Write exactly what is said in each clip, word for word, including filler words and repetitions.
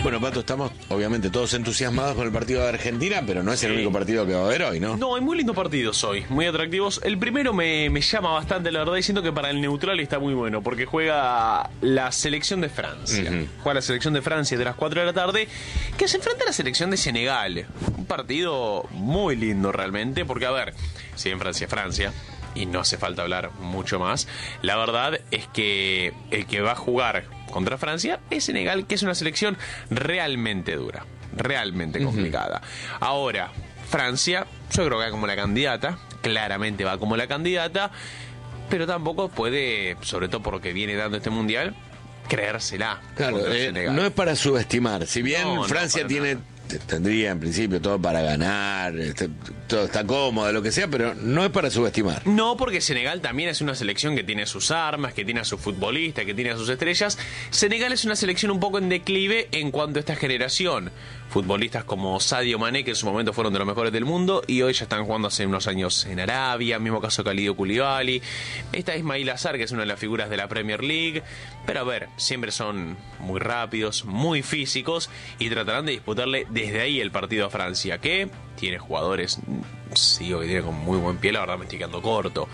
Bueno, Pato, estamos obviamente todos entusiasmados con el partido de Argentina, pero no es sí. el único partido que va a haber hoy, ¿no? No, hay muy lindos partidos hoy, muy atractivos. El primero me, me llama bastante, la verdad, y siento que para el neutral está muy bueno, porque juega la selección de Francia. Uh-huh. Juega la selección de Francia de las cuatro de la tarde, que se enfrenta a la selección de Senegal. Un partido muy lindo realmente, porque a ver, si en Francia es Francia, y no hace falta hablar mucho más, la verdad es que el que va a jugar contra Francia es Senegal, que es una selección realmente dura, realmente complicada. Uh-huh. Ahora, Francia, yo creo que va como la candidata, claramente va como la candidata, pero tampoco puede, sobre todo por lo que viene dando este mundial, creérsela. Claro, eh, no es para subestimar, si bien no, Francia no tiene... Nada. Tendría en principio todo para ganar, este, todo está cómodo, lo que sea, pero no es para subestimar. No, porque Senegal también es una selección que tiene sus armas, que tiene a sus futbolistas, que tiene a sus estrellas. Senegal es una selección un poco en declive en cuanto a esta generación. Futbolistas como Sadio Mané, que en su momento fueron de los mejores del mundo, y hoy ya están jugando hace unos años en Arabia, mismo caso Kalidou Koulibaly. Esta es Ismail Azar, que es una de las figuras de la Premier League. Pero a ver, siempre son muy rápidos, muy físicos, y tratarán de disputarle desde ahí el partido a Francia, que tiene jugadores, sigo que tiene con muy buen pie, la verdad me estoy quedando corto.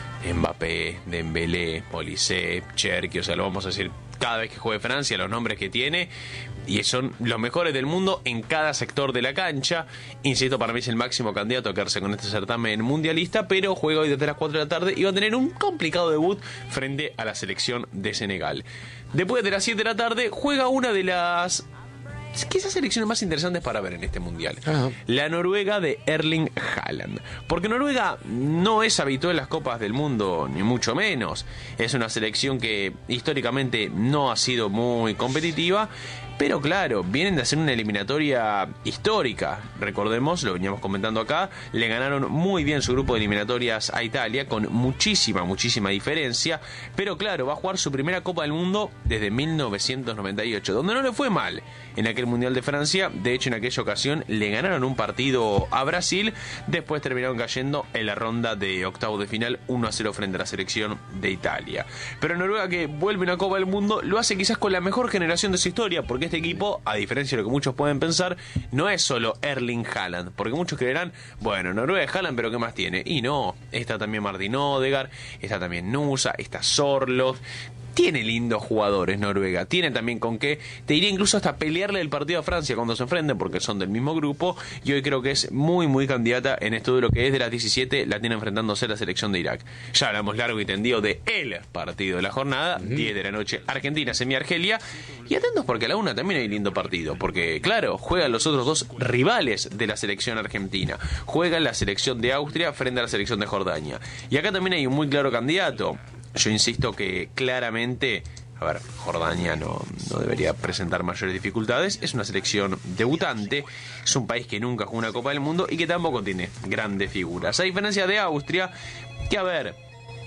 Mbappé, Dembélé, Olise, Cherki, o sea, lo vamos a decir cada vez que juegue Francia, los nombres que tiene, y son los mejores del mundo en cada sector de la cancha. Insisto, para mí es el máximo candidato a quedarse con este certamen mundialista, pero juega hoy desde las cuatro de la tarde y va a tener un complicado debut frente a la selección de Senegal. Después de las siete de la tarde juega una de las quizás selecciones más interesantes para ver en este mundial. Ajá. La Noruega de Erling Haaland. Porque Noruega no es habitual en las copas del mundo, ni mucho menos. Es una selección que históricamente no ha sido muy competitiva. Pero claro, vienen de hacer una eliminatoria histórica. Recordemos, lo veníamos comentando acá, le ganaron muy bien su grupo de eliminatorias a Italia, con muchísima, muchísima diferencia. Pero claro, va a jugar su primera Copa del Mundo desde mil novecientos noventa y ocho, donde no le fue mal en aquel Mundial de Francia. De hecho, en aquella ocasión le ganaron un partido a Brasil. Después terminaron cayendo en la ronda de octavos de final uno a cero frente a la selección de Italia. Pero Noruega, que vuelve a una Copa del Mundo, lo hace quizás con la mejor generación de su historia, porque este equipo, a diferencia de lo que muchos pueden pensar, no es solo Erling Haaland, porque muchos creerán, bueno, Noruega es Haaland, pero ¿qué más tiene? Y no, está también Martin Odegaard, está también Nusa, está Sorloth. Tiene lindos jugadores Noruega, tiene también con qué, te diría incluso hasta pelearle el partido a Francia cuando se enfrenten, porque son del mismo grupo, y hoy creo que es muy muy candidata en esto de lo que es de las diecisiete, la tiene enfrentándose la selección de Irak. Ya hablamos largo y tendido de el partido de la jornada, uh-huh. diez de la noche, Argentina, semi-Argelia, y atentos porque a la una también hay lindo partido, porque claro, juegan los otros dos rivales de la selección argentina, juega la selección de Austria frente a la selección de Jordania, y acá también hay un muy claro candidato. Yo insisto que claramente, a ver, Jordania no, no debería presentar mayores dificultades. Es una selección debutante, es un país que nunca jugó una Copa del Mundo y que tampoco tiene grandes figuras. A diferencia de Austria, que a ver,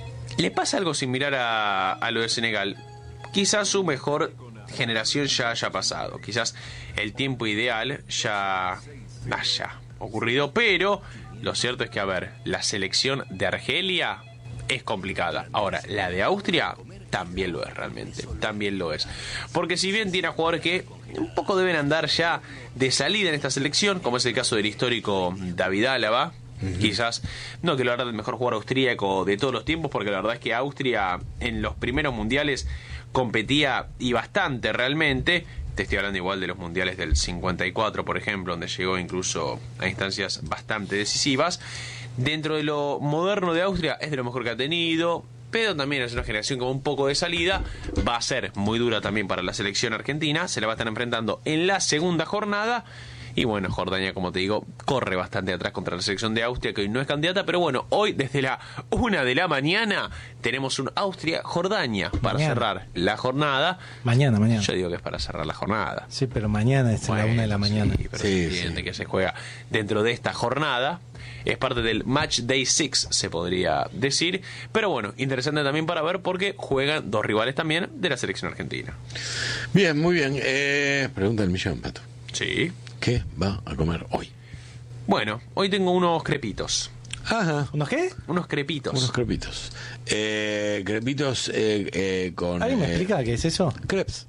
le pasa algo similar a, a lo de Senegal. Quizás su mejor generación ya haya pasado, quizás el tiempo ideal ya haya ocurrido, pero lo cierto es que, a ver, la selección de Argelia es complicada. Ahora, la de Austria también lo es realmente, también lo es. Porque si bien tiene a jugadores que un poco deben andar ya de salida en esta selección, como es el caso del histórico David Álava, uh-huh. quizás, no que la verdad el mejor jugador austríaco de todos los tiempos, porque la verdad es que Austria en los primeros mundiales competía y bastante realmente. Te estoy hablando igual de los mundiales del cincuenta y cuatro, por ejemplo, donde llegó incluso a instancias bastante decisivas. Dentro de lo moderno de Austria es de lo mejor que ha tenido, pero también es una generación con un poco de salida. Va a ser muy dura también para la selección argentina, se la va a estar enfrentando en la segunda jornada. Y bueno, Jordania, como te digo, corre bastante atrás contra la selección de Austria, que hoy no es candidata. Pero bueno, hoy desde la una de la mañana tenemos un Austria-Jordania para mañana. cerrar la jornada. Mañana, mañana. Yo digo que es para cerrar la jornada. Sí, pero mañana es bueno, la una de la mañana. Sí, pero sí, se entiende sí. que se juega dentro de esta jornada. Es parte del Match Day seis, se podría decir. Pero bueno, interesante también para ver porque juegan dos rivales también de la selección argentina. Bien, muy bien. Eh, pregunta del millón, Pato. Sí. ¿Qué va a comer hoy? Bueno, hoy tengo unos crepitos. Ajá. ¿Unos qué? Unos crepitos. Unos crepitos. Eh, crepitos eh, eh, con... ¿Alguien me eh, explica qué es eso? Crepes.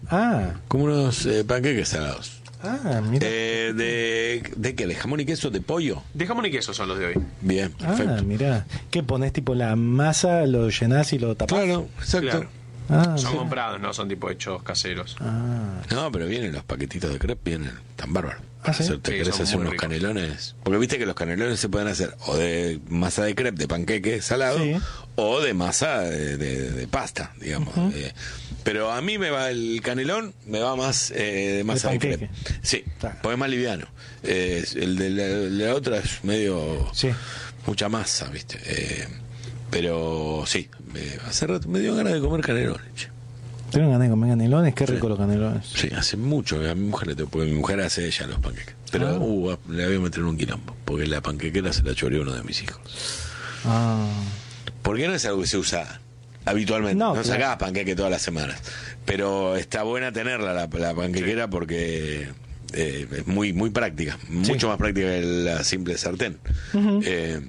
Ah, Como unos eh, panqueques salados. ah, mira. Eh, de, ¿De qué? ¿De jamón y queso? ¿De pollo? De jamón y queso son los de hoy. Bien, perfecto. Ah, mira. ¿Qué pones? Tipo la masa, lo llenás y lo tapás. Claro, exacto. Claro. Ah, Son sí. comprados, no son tipo hechos caseros. Ah, No, pero vienen los paquetitos de crepe, vienen tan bárbaros. ¿Ah, sí? Hacerte- Sí, ¿Querés son hacer muy unos ricos. canelones? Porque viste que los canelones se pueden hacer o de masa de crepe, de panqueque salado, Sí. o de masa de, de- de pasta, digamos. Eh, pero a mí me va el canelón, me va más eh, de masa de, panqueque. crepe. Sí, Claro. porque es más liviano. Eh, el de la, la otra es medio... sí. mucha masa, viste. Eh, pero sí, me, hace rato me dio ganas de comer canelones. che. Tengo ganas de comer canelones. Qué Sí. rico los canelones. Sí, hace mucho. A mi mujer le tengo, porque mi mujer hace ella los panqueques. Pero Ah. uh, le voy a meter en un quilombo, porque la panquequera se la choreó uno de mis hijos. Ah, Porque no es algo que se usa habitualmente. No, No, claro. sacás panqueque todas las semanas. Pero está buena tenerla la, la panquequera porque eh, es muy muy práctica. Mucho más práctica que la simple sartén. Ujú. Eh,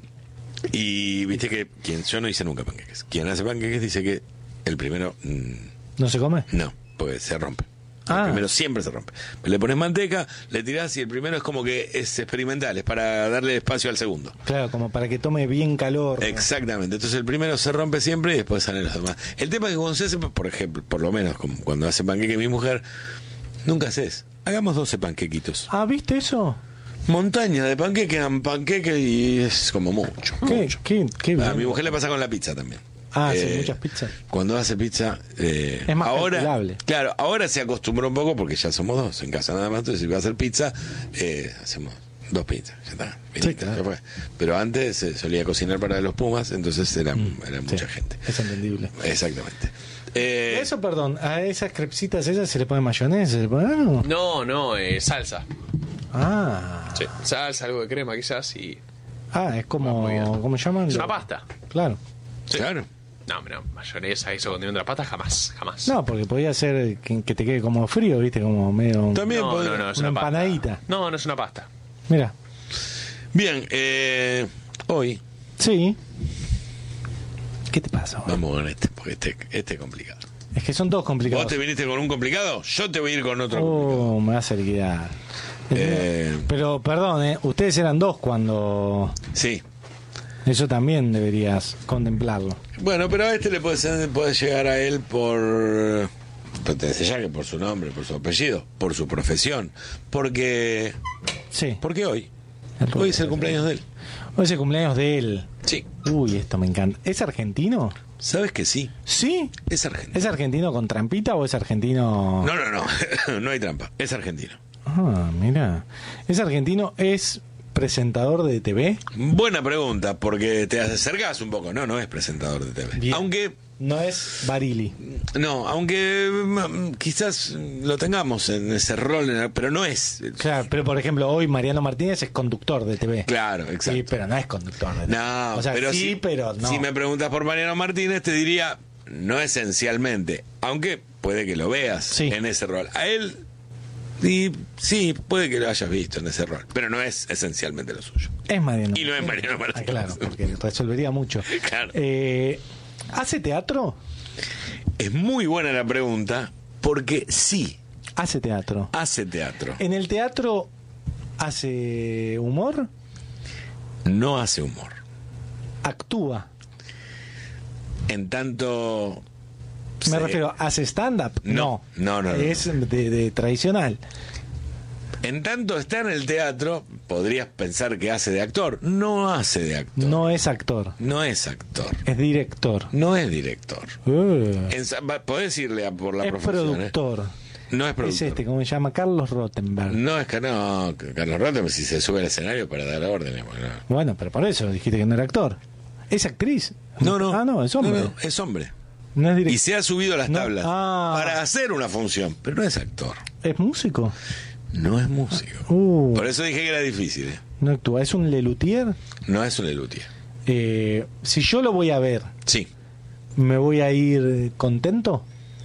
y viste que quien yo no hice nunca panqueques. Quien hace panqueques dice que el primero mm, ¿no se come? no, porque se rompe. El Ah. primero siempre se rompe. Le pones manteca, le tirás y el primero es como que es experimental, es para darle espacio al segundo. Claro, como para que tome bien calor. Exactamente, entonces el primero se rompe siempre y después salen los demás. El tema es que cuando se hace, por ejemplo, por lo menos como cuando hace panqueque mi mujer, nunca haces. Hagamos doce panquequitos. Ah, ¿viste eso? Montaña de panqueque, dan panqueque y es como mucho. ¿Qué, mucho. qué, qué A bien. mi mujer le pasa con la pizza también. Ah, sí, Eh, muchas pizzas. Cuando hace pizza, eh, Es más ahora, calculable. claro, ahora se acostumbró un poco porque ya somos dos en casa nada más. Entonces, si va a hacer pizza, eh, hacemos dos pizzas, ya está. Sí, finito, claro. ya fue. Pero antes se solía cocinar para los Pumas, entonces era, era mucha Sí, gente. Es entendible. Exactamente. Eh, Eso, perdón, a esas crepsitas esas se le pone mayonesa, se le pone algo. No, no, eh, salsa. Ah, Sí. Salsa, algo de crema quizás y... ah, es como, Muy bien. ¿cómo llaman? Es una pasta. Claro. Sí. Claro. No, no, mayonesa, eso condimento de la pasta, jamás, jamás. No, porque podía ser que, que te quede como frío, viste, como medio. También no, podría- no, no, es una una, pasta. empanadita. No, no es una pasta. Mira, Bien, eh, hoy sí. ¿Qué te pasa? boludo? vamos con este, porque este, este es complicado. Es que son todos complicados. ¿Vos te viniste con un complicado? Yo te voy a ir con otro complicado. Oh, me vas a liquidar. Eh, Pero perdón, ¿eh? Ustedes eran dos cuando. sí. Eso también deberías contemplarlo. Bueno, pero a este le puede, ser- puede llegar a él por... Pertenece ya que por su nombre, por su apellido, por su profesión. Porque... Sí. Porque hoy. El Hoy es el cumpleaños de él. Hoy es el cumpleaños de él. Sí. Uy, esto me encanta. ¿Es argentino? ¿Sabes que sí? Sí. Es argentino. ¿Es argentino con trampita o es argentino? No, no, no. No hay trampa. Es argentino. Ah, mira. ¿Es argentino? ¿Es presentador de T V? Buena pregunta, porque te acercás un poco. No, no es presentador de T V. Bien. Aunque... No es Barili. No, aunque mm, quizás lo tengamos en ese rol, en el- pero no es. Claro, pero por ejemplo, hoy Mariano Martínez es conductor de T V. Claro, exacto. Sí, pero no es conductor de T V. No, o sea, pero sí, si, pero no. si me preguntas por Mariano Martínez, te diría, no esencialmente, aunque puede que lo veas Sí. en ese rol. A él, y, sí, puede que lo hayas visto en ese rol, pero no es esencialmente lo suyo. Es Mariano. Y no es Mariano Ah, Martínez. claro, porque resolvería mucho. Claro. Eh, ¿Hace teatro? Es muy buena la pregunta, porque sí, Hace teatro. hace teatro, ¿En el teatro hace humor? no hace humor. ¿Actúa? En tanto... Me se- refiero, ¿hace stand-up? No, no, no, no, Es de, de tradicional. En tanto está en el teatro, podrías pensar que hace de actor. No hace de actor. No es actor, No es actor. es director. No es director. Uh, En sa- va- podés irle a por la es profesión. ¿eh? productor. No es Es productor. este, como se llama, Carlos Rottenberg. No es que no, que Carlos Rottenberg si se sube al escenario para dar órdenes. Bueno. Bueno, pero por eso dijiste que no era actor. ¿Es actriz? No, no. Ah, no, es hombre. No, No, no, es hombre. es Y director. se ha subido a las No, tablas ah. para hacer una función, pero no es actor. ¿Es músico? No es músico. Uh, Por eso dije que era difícil. ¿eh? no actúa. ¿Es un lelutier? No es un lelutier. Eh, si yo lo voy a ver, Sí. ¿me voy a ir contento?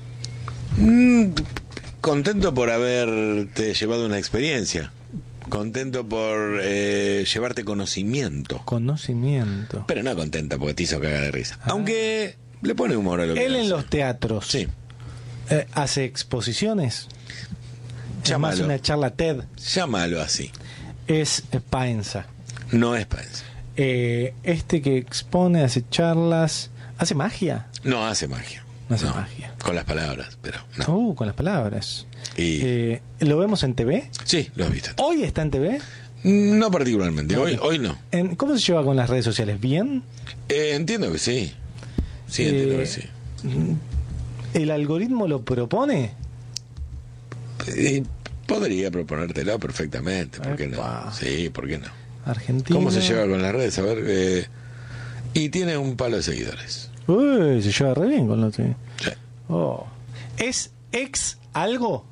Mm, contento por haberte llevado una experiencia. Contento por eh, llevarte conocimiento. Conocimiento. Pero no contenta porque te hizo cagar de risa. Aunque le pone humor a lo que Él en hace. los teatros. Sí. Eh, ¿Hace exposiciones? Llámalo. Es más una charla TED. Llámalo así. Es Paenza. No es Paenza. Eh, este que expone, hace charlas. ¿Hace magia? No hace magia. No hace No, magia. Con las palabras, pero no. Uh, con las palabras. Y- Eh, ¿Lo vemos en T V? Sí, lo has visto. ¿Hoy está en T V? No particularmente. Hoy, hoy no. ¿En- ¿Cómo se lleva con las redes sociales? ¿Bien? Eh, entiendo que sí. Sí, entiendo Eh, que sí. ¿El algoritmo lo propone? Eh, podría proponértelo perfectamente. ¿Por qué no? Epa. Sí, ¿por qué no? Argentina. ¿Cómo se lleva con las redes? A ver. eh, y tiene un palo de seguidores. Uy, se lleva re bien con lo que... Sí. Oh. ¿Es ex algo?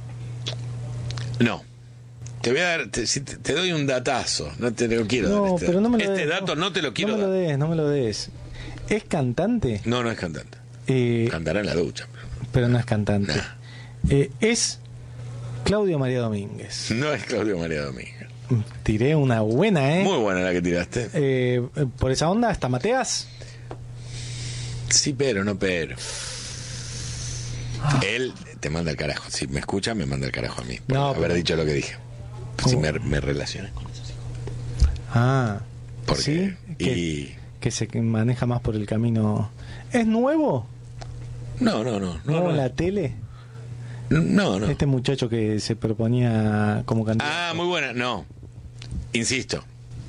No. Te voy a dar, te, si te, te doy un datazo, no te lo quiero dar. No, Este, pero no me lo este des. dato no te lo quiero No me lo dar. des, no me lo des. ¿Es cantante? No, no es cantante. Eh, Cantará en la ducha. Pero pero no es cantante. Nah. Eh, ¿Es Claudio María Domínguez? no es Claudio María Domínguez. Tiré una buena, ¿eh? Muy buena la que tiraste. Eh, por esa onda, ¿hasta Mateas? Sí, pero no pero. Ah. Él te manda al carajo. Si me escucha, me manda al carajo a mí. Por No, haber pero- dicho lo que dije. ¿Cómo? Si me, me relacionas con eso. Ah, Porque- ¿sí? Que, y- que se maneja más por el camino. ¿Es nuevo? No, no, no. No, ¿Nuevo no, en la tele? no, no. Este muchacho que se proponía como candidato. Ah, muy buena. No. Insisto.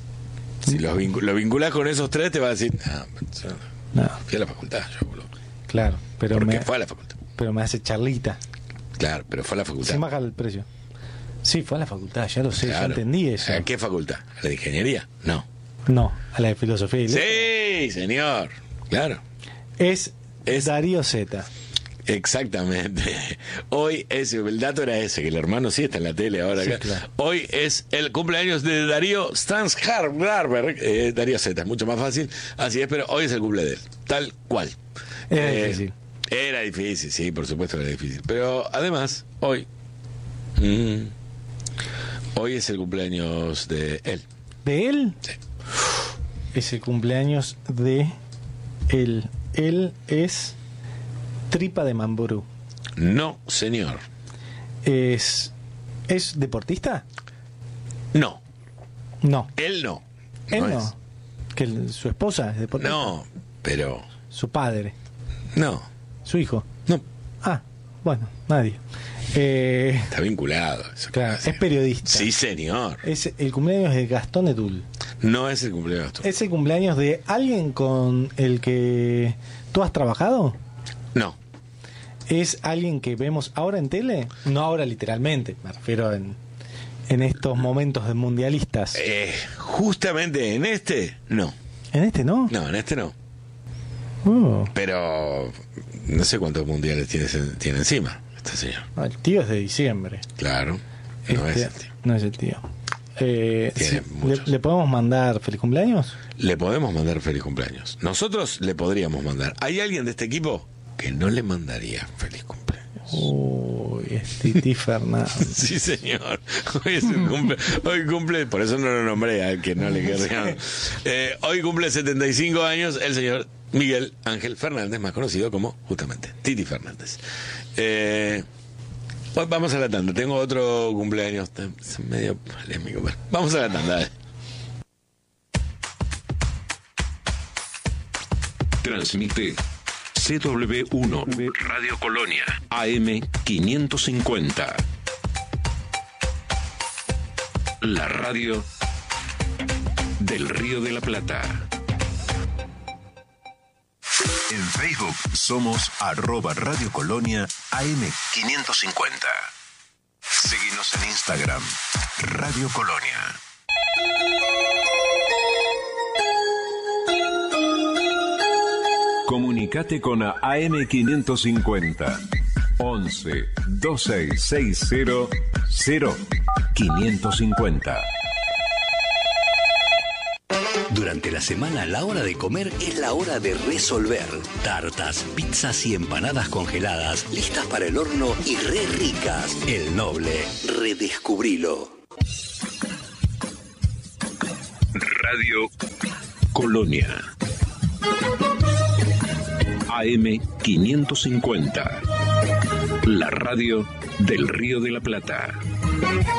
Si los vincu- lo vinculás con esos tres, te va a decir, ah, yo No, fui a la facultad, yo, boludo. claro, pero Porque me, fue a la facultad. pero me hace charlita. Claro, pero fue a la facultad. Sin bajar el precio. Sí, fue a la facultad, ya lo sé, ya Claro. entendí eso. ¿A qué facultad? ¿A la de ingeniería? No. No, a la de filosofía y letras. Sí, señor. Claro. Es, Es- Darío Z. Exactamente. Hoy es, el dato era ese, que el hermano sí está en la tele ahora. Sí, acá. claro. Hoy es el cumpleaños de Darío Stansharberg, eh, Darío Z, es mucho más fácil. Así es, pero hoy es el cumple de él, tal cual. Era Eh, difícil. Era difícil, sí, por supuesto que era difícil. Pero además, hoy, mm, hoy es el cumpleaños de él. ¿De él? Sí. Es el cumpleaños de él. Él es Tripa de Mamburú. No, señor. ¿Es, ¿Es deportista? No, No. él no. Él no. es. Que el- su esposa es deportista. No, pero Su padre. no, Su hijo. no. Ah, bueno, nadie. Eh, Está vinculado. Eso claro, que es periodista. Sí, señor. Es el cumpleaños de Gastón Edul. No es el cumpleaños tuyo. ¿Es el cumpleaños de alguien con el que tú has trabajado? No. ¿Es alguien que vemos ahora en tele? No ahora literalmente, me refiero en, en estos momentos de mundialistas. Eh, justamente en este, no. ¿En este no? No, en este no. Uh, Pero no sé cuántos mundiales tiene, tiene encima este señor. no, el tío es de diciembre. Claro. No Este, es el tío. no es el tío. Eh, Tiene sí, muchos. ¿le, le podemos mandar feliz cumpleaños? Le podemos mandar feliz cumpleaños. Nosotros le podríamos mandar. ¿Hay alguien de este equipo que no le mandaría feliz cumpleaños? Uy, es Titi Fernández. Sí, señor. Hoy es un cumple, hoy cumple, por eso no lo nombré al que no le querría. Eh, hoy cumple setenta y cinco años el señor Miguel Ángel Fernández, más conocido como justamente Titi Fernández. Eh, hoy vamos a la tanda. Tengo otro cumpleaños es medio polémico. Bueno, vamos a la tanda. eh. Transmite C W uno Radio Colonia A M quinientos cincuenta. La radio del Río de la Plata. En Facebook somos arroba Radio Colonia A M quinientos cincuenta. Seguinos en Instagram, Radio Colonia. Comunicate con A M quinientos cincuenta. once dos seis seis cero cero quinientos cincuenta. Durante la semana, la hora de comer es la hora de resolver. Tartas, pizzas y empanadas congeladas, listas para el horno y re ricas. El Noble, redescubrilo. Radio Colonia A M quinientos cincuenta. La radio del Río de la Plata.